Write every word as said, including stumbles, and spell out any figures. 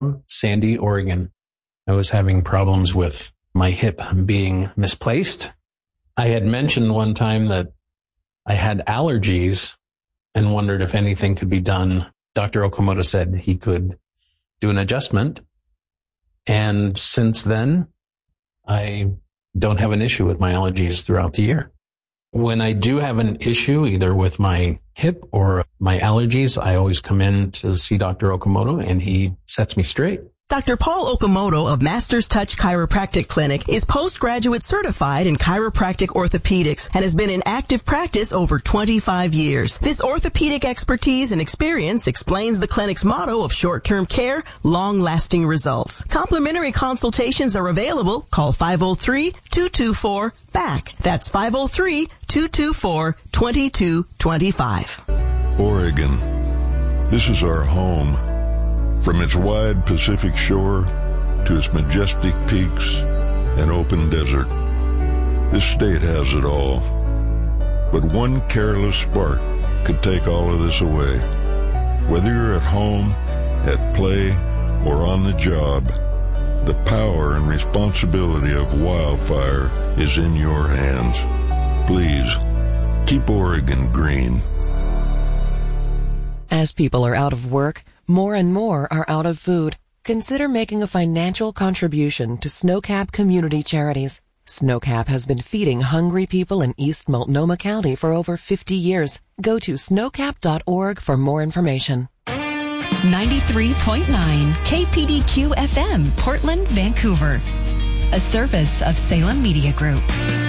Sandy, Oregon. I was having problems with my hip being misplaced. I had mentioned one time that I had allergies and wondered if anything could be done. Doctor Okamoto said he could do an adjustment. And since then, I don't have an issue with my allergies throughout the year. When I do have an issue, either with my hip or my allergies, I always come in to see Doctor Okamoto and he sets me straight. Doctor Paul Okamoto of Masters Touch Chiropractic Clinic is postgraduate certified in chiropractic orthopedics and has been in active practice over twenty-five years. This orthopedic expertise and experience explains the clinic's motto of short-term care, long-lasting results. Complimentary consultations are available. Call five oh three, two two four, B A C K. That's five oh three, two two four, two two two five. Oregon. This is our home. From its wide Pacific shore to its majestic peaks and open desert, this state has it all. But one careless spark could take all of this away. Whether you're at home, at play, or on the job, the power and responsibility of wildfire is in your hands. Please, keep Oregon green. As people are out of work, more and more are out of food. Consider making a financial contribution to Snowcap Community Charities. Snowcap has been feeding hungry people in East Multnomah County for over fifty years. Go to snowcap dot org for more information. ninety-three point nine K P D Q F M, Portland, Vancouver. A service of Salem Media Group.